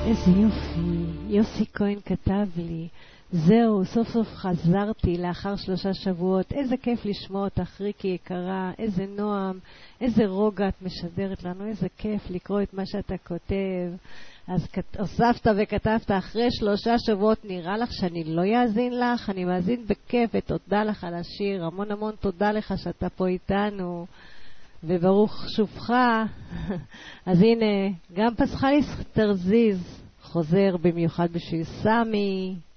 איזה יופי, יוסי כהן כתב לי, זהו, סוף סוף חזרתי לאחר 3 שבועות, איזה כיף לשמוע אותך ריקי יקרה, איזה נועם, איזה רוגע את משדרת לנו, איזה כיף לקרוא את מה שאתה כותב. אז הוספת וכתבת, אחרי 3 שבועות נראה לך שאני לא יאזין לך, אני מאזין בכיף ותודה לך על השיר, המון המון תודה לך שאתה פה איתנו. וברוך שובך. אז הנה, גם פסחליס תרזיז חוזר במיוחד בשביל סמי.